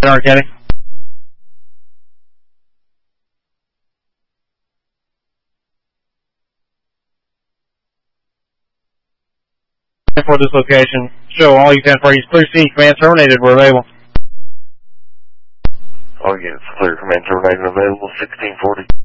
Arcady. For this location, show all units 10 for East, clear C, command terminated, we're available. All units clear, command terminated, available, 1640.